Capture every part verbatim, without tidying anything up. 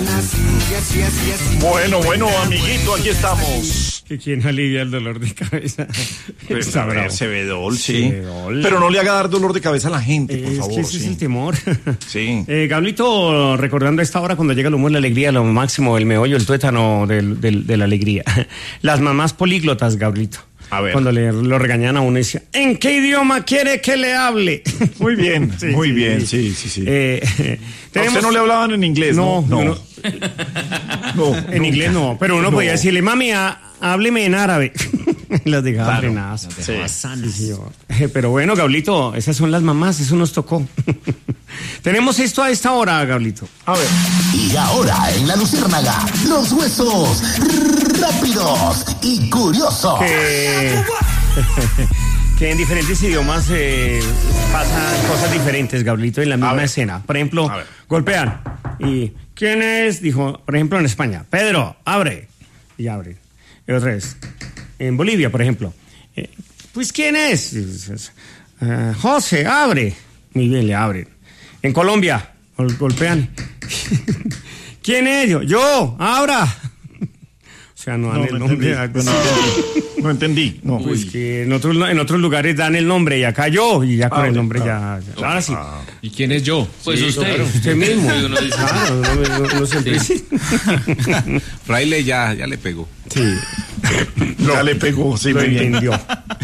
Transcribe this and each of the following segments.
Bueno, bueno, amiguito, aquí estamos. ¿Que quién alivia el dolor de cabeza? Pues, Está a ver, bravo. Cebedol, sí. Cebedol. Pero no le haga dar dolor de cabeza a la gente, por Es favor. que ese sí. es el temor. Sí. Eh, Gablito, recordando a esta hora cuando llega el humor, la alegría, lo máximo, el meollo, el tuétano del, del, de la alegría. Las mamás políglotas, Gablito. A ver. Cuando le, lo regañan a uno y dice, ¿en qué idioma quiere que le hable? Muy bien, Sí, muy sí, bien, sí. sí, sí, sí. Eh, ¿A tenemos... usted no le hablaban en inglés? No, no. no. No, En nunca. inglés no, pero uno No. podía decirle, mami, a- hábleme en árabe. Los dejaba Claro. frenadas. Sí. Sí, señor. Eh, Pero bueno, Gablito, esas son las mamás, eso nos tocó. Tenemos esto a esta hora, Gablito. A ver. Y ahora en La Luciérnaga, los huesos rápidos y curiosos. Que, que en diferentes idiomas eh, pasan cosas diferentes, Gablito, en la misma ver. escena. Por ejemplo, A ver. golpean. Y ¿quién es? Dijo, por ejemplo, en España, Pedro, abre. Y abre. Y otra vez. En Bolivia, por ejemplo. eh, pues ¿quién es? Y dices, "Ah, José, abre. Muy bien, le abren. En Colombia, gol- golpean. ¿Quién es? Yo, yo, abra. O sea, no dan No, el no nombre. entendí. No entendí. No entendí. No. Pues que en otros, en otros lugares dan el nombre y acá yo, y ya con Ah, el nombre claro. ya, ya. Ahora sí. ¿Y quién es yo? Pues Sí, usted. claro. Usted mismo. Sí, uno dice, Claro, no, no, no, no siempre sí. Fraile ya, ya le pegó. Sí, Ya le pegó, sí, lo muy bien. entendió.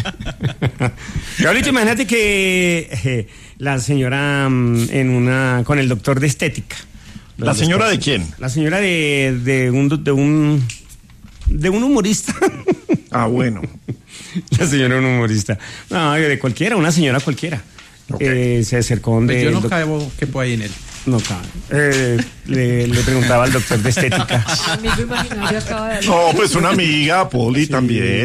Y ahorita imagínate que eh, la señora mm, en una con el doctor de estética. ¿La señora de quién? La señora de, de un de un de un humorista. Ah, bueno. La señora un humorista. No, de cualquiera, una señora cualquiera. Ok. Eh, se acercó donde Pues yo el no doc- caigo, ¿qué puedo ahí en él? no cabe. Eh, le, le preguntaba al doctor de estética. Amigo imaginario acaba de No, pues una amiga, Poli, también.